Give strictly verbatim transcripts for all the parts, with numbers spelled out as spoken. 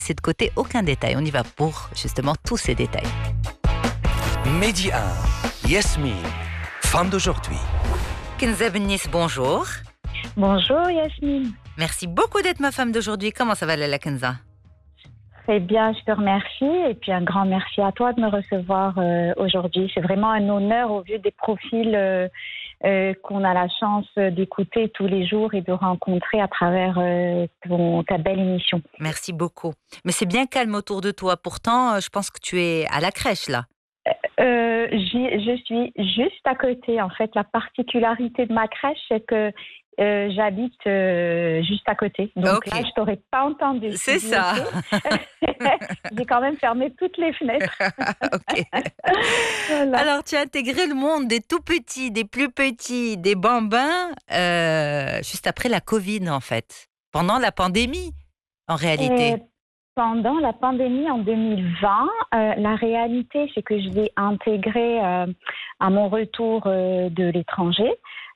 c'est de côté aucun détail. On y va pour justement tous ces détails. Midi un, Yasmine, femme d'aujourd'hui. Kenza Bennis, bonjour. Bonjour Yasmine. Merci beaucoup d'être ma femme d'aujourd'hui. Comment ça va, Lala Kenza? Très bien, je te remercie. Et puis un grand merci à toi de me recevoir euh, aujourd'hui. C'est vraiment un honneur au vu des profils euh, euh, qu'on a la chance d'écouter tous les jours et de rencontrer à travers euh, ton, ta belle émission. Merci beaucoup. Mais c'est bien calme autour de toi. Pourtant, je pense que tu es à la crèche là. Euh, je suis juste à côté. En fait, la particularité de ma crèche, c'est que euh, j'habite euh, juste à côté. Donc okay. là, je t'aurais pas entendu. C'est ça. J'ai quand même fermé toutes les fenêtres. Ok. Voilà. Alors, tu as intégré le monde des tout petits, des plus petits, des bambins, euh, juste après la Covid, en fait. Pendant la pandémie, en réalité. Et pendant la pandémie en deux mille vingt, euh, la réalité, c'est que je l'ai intégré euh, à mon retour euh, de l'étranger.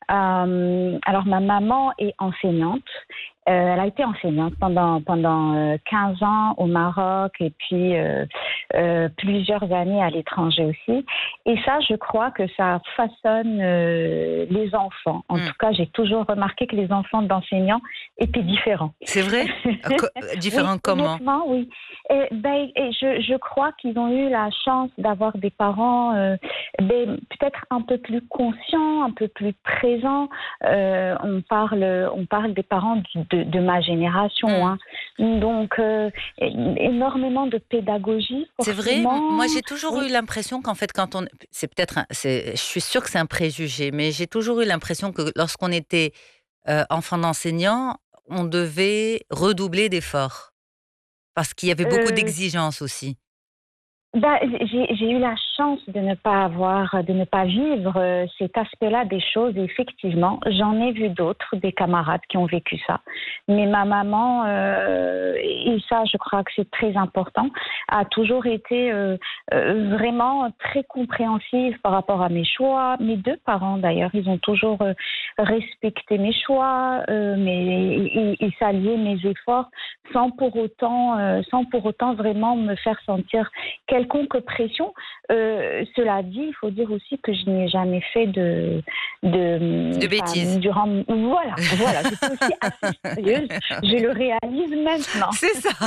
Euh, alors, ma maman est enseignante. Euh, elle a été enseignante pendant, pendant euh, quinze ans au Maroc et puis euh, euh, plusieurs années à l'étranger aussi. Et ça, je crois que ça façonne euh, les enfants. En mmh. tout cas, j'ai toujours remarqué que les enfants d'enseignants étaient différents. C'est vrai? Différents oui, comment? Honnêtement, oui. Et, ben, et je, je crois qu'ils ont eu la chance d'avoir des parents euh, ben, peut-être un peu plus conscients, un peu plus présents. Euh, on parle, on parle des parents du, de, de ma génération. Mmh. Hein. Donc, euh, énormément de pédagogie. C'est vrai? Moi, j'ai toujours oui. eu l'impression qu'en fait, quand on... C'est peut-être... Un... C'est... Je suis sûre que c'est un préjugé, mais j'ai toujours eu l'impression que lorsqu'on était euh, enfant d'enseignant, on devait redoubler d'efforts. Parce qu'il y avait beaucoup euh... d'exigences aussi. Bah, j'ai, j'ai eu la chance de ne pas avoir, de ne pas vivre euh, cet aspect-là des choses. Et effectivement, j'en ai vu d'autres, des camarades qui ont vécu ça. Mais ma maman, euh, et ça, je crois que c'est très important, a toujours été euh, euh, vraiment très compréhensive par rapport à mes choix. Mes deux parents, d'ailleurs, ils ont toujours euh, respecté mes choix, euh, mes, et, et salué mes efforts, sans pour autant, euh, sans pour autant vraiment me faire sentir quelque quelconque pression. Euh, cela dit, il faut dire aussi que je n'ai jamais fait de de, de bêtises. Durant, voilà, voilà, j'étais aussi assez sérieuse. Je le réalise maintenant. C'est ça.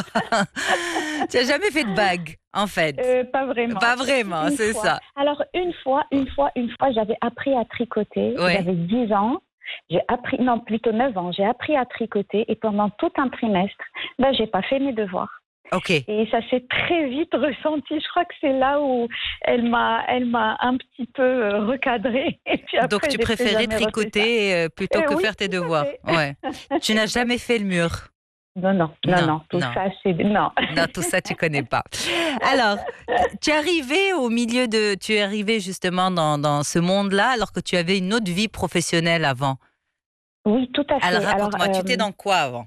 Tu n'as jamais fait de bague, en fait. Euh, pas vraiment. Pas vraiment, une c'est fois. ça. Alors une fois, une fois, une fois, j'avais appris à tricoter. Ouais. J'avais dix ans. J'ai appris, non, plutôt neuf ans. J'ai appris à tricoter et pendant tout un trimestre, ben, j'ai pas fait mes devoirs. Okay. Et ça s'est très vite ressenti. Je crois que c'est là où elle m'a, elle m'a un petit peu recadrée. Et puis après, donc tu préférais tricoter plutôt euh, que oui, faire tes devoirs. Ouais. Tu n'as jamais fait le mur? Non, non, non, non, non. Tout non. ça, c'est non. Non, tout ça, tu connais pas. Alors, tu es arrivé au milieu de, tu es arrivé justement dans dans ce monde-là, alors que tu avais une autre vie professionnelle avant. Oui, tout à fait. Alors raconte-moi, alors, euh... tu étais dans quoi avant?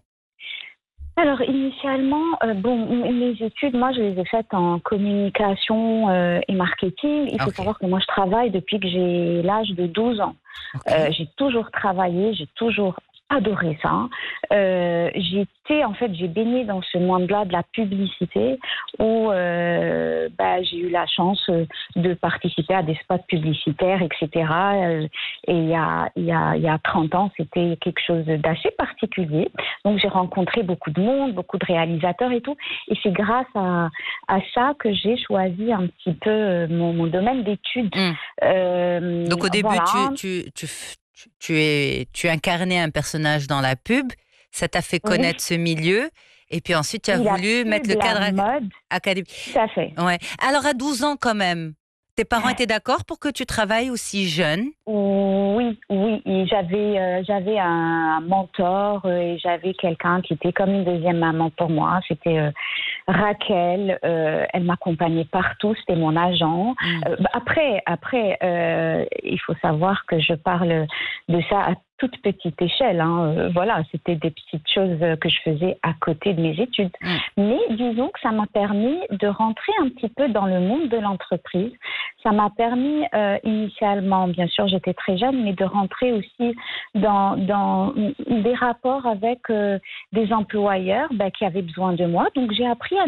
Alors, initialement, euh, bon, mes études, moi, je les ai faites en communication euh, et marketing. Il faut okay. savoir que moi, je travaille depuis que j'ai l'âge de douze ans. Okay. Euh, j'ai toujours travaillé, j'ai toujours adoré ça. Euh, j'étais, en fait, j'ai baigné dans ce monde-là de la publicité où euh, bah, j'ai eu la chance de participer à des spots publicitaires, et cetera. Euh, et il y a, il y a, il y a trente ans, c'était quelque chose d'assez particulier. Donc, j'ai rencontré beaucoup de monde, beaucoup de réalisateurs et tout. Et c'est grâce à, à ça que j'ai choisi un petit peu mon, mon domaine d'études. Mmh. Euh, Donc, au début, voilà. tu... tu, tu... Tu, es, tu incarnais un personnage dans la pub, ça t'a fait connaître oui. ce milieu, et puis ensuite tu as Il voulu mettre le cadre mode. académique. Tout à fait. Ouais. Alors à douze ans quand même, tes parents étaient d'accord pour que tu travailles aussi jeune? Oui, oui. Et j'avais, euh, j'avais un mentor et j'avais quelqu'un qui était comme une deuxième maman pour moi. C'était euh, Raquel. Euh, elle m'accompagnait partout. C'était mon agent. Mmh. Euh, après, après, euh, il faut savoir que je parle de ça à toute petite échelle. Hein. Euh, voilà, c'était des petites choses que je faisais à côté de mes études. Mmh. Mais disons que ça m'a permis de rentrer un petit peu dans le monde de l'entreprise. Ça m'a permis euh, initialement, bien sûr, j'étais très jeune, mais de rentrer aussi dans, dans des rapports avec euh, des employeurs bah, qui avaient besoin de moi. Donc, j'ai appris à